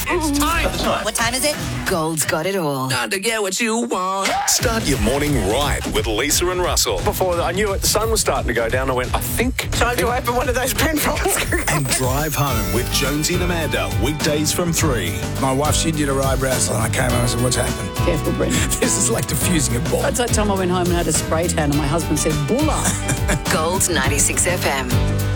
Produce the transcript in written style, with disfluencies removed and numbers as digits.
It's time. What time is it? Gold's got it all. Time to get what you want. Start your morning right with Lisa and Russell. Before I knew it, the sun was starting to go down. I went, I think time to open one of those Penfolds. And drive home with Jonesy and Amanda, weekdays from 3. My wife, she did her eyebrows and I came home and said, what's happened? Careful, Brendan. This is like diffusing a bomb. That's that time I went home and had a spray tan and my husband said, bulla. Gold 96 FM.